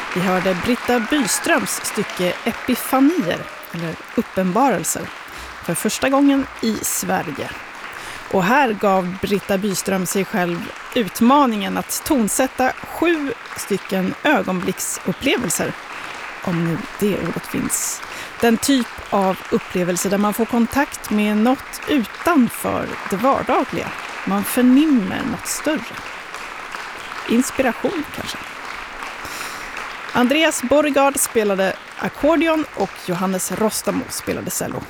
Vi hörde Britta Byströms stycke Epifanier, eller uppenbarelser, för första gången i Sverige. Och här gav Britta Byström sig själv utmaningen att tonsätta 7 stycken ögonblicksupplevelser, om nu det ordet finns. Den typ av upplevelse där man får kontakt med något utanför det vardagliga. Man förnimmer något större. Inspiration kanske. Andreas Borregaard spelade ackordeon och Johannes Rostamo spelade cello.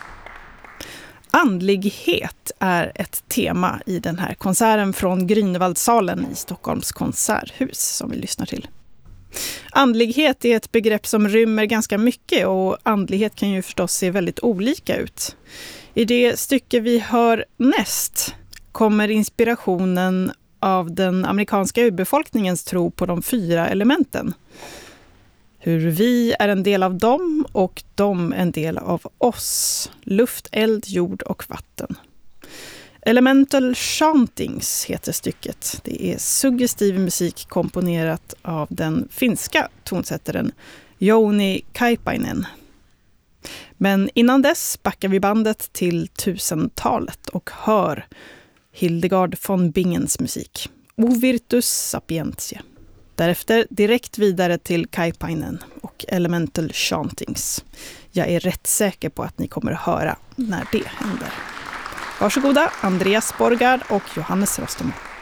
Andlighet är ett tema i den här konserten från Grünewaldsalen i Stockholms konserthus som vi lyssnar till. Andlighet är ett begrepp som rymmer ganska mycket och andlighet kan ju förstås se väldigt olika ut. I det stycke vi hör näst kommer inspirationen av den amerikanska urbefolkningens tro på de 4 elementen. Hur vi är en del av dem och de en del av oss. Luft, eld, jord och vatten. Elemental Chantings heter stycket. Det är suggestiv musik komponerat av den finska tonsättaren Jouni Kaipainen. Men innan dess backar vi bandet till 1000-talet och hör Hildegard von Bingens musik. O Virtus Sapientiae. Därefter direkt vidare till Kaipainen och Elemental Chantings. Jag är rätt säker på att ni kommer att höra när det händer. Varsågoda, Andreas Borregaard och Johannes Rostamo.